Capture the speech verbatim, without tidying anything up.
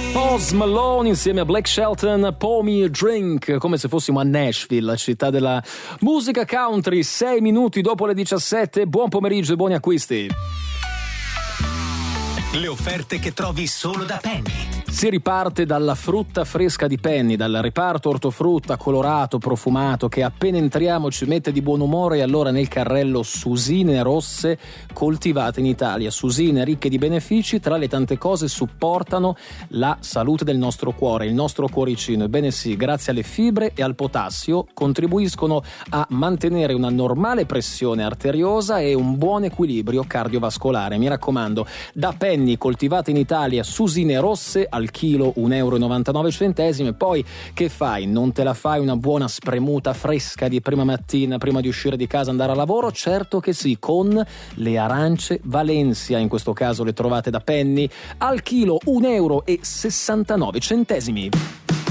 Post Malone insieme a Blake Shelton, Pour Me a Drink, come se fossimo a Nashville, la città della musica country. Sei minuti dopo le diciassette. Buon pomeriggio e buoni acquisti. Le offerte che trovi solo da Penny. Si riparte dalla frutta fresca di Penny, dal reparto ortofrutta colorato, profumato, che appena entriamo ci mette di buon umore. E allora nel carrello susine rosse coltivate in Italia, susine ricche di benefici, tra le tante cose supportano la salute del nostro cuore, il nostro cuoricino. Ebbene sì, grazie alle fibre e al potassio contribuiscono a mantenere una normale pressione arteriosa e un buon equilibrio cardiovascolare. Mi raccomando, da Penny, coltivate in Italia, susine rosse al chilo un euro e novantanove centesimi. Poi che fai? Non te la fai una buona spremuta fresca di prima mattina prima di uscire di casa e andare a lavoro? Certo che sì, con le arance Valencia. In questo caso le trovate da Penny al chilo un euro e sessantanove centesimi.